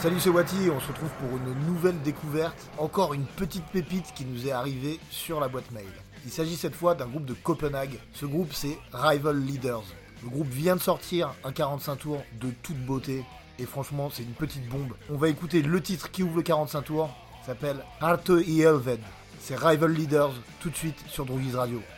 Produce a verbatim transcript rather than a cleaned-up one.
Salut, c'est Wati, on se retrouve pour une nouvelle découverte, encore une petite pépite qui nous est arrivée sur la boîte mail. Il s'agit cette fois d'un groupe de Copenhague, ce groupe c'est Rival Leaders. Le groupe vient de sortir un quarante-cinq tours de toute beauté, et franchement c'est une petite bombe. On va écouter le titre qui ouvre le quarante-cinq tours, ça s'appelle Harte i Helved. C'est Rival Leaders, tout de suite sur Droogies Radio.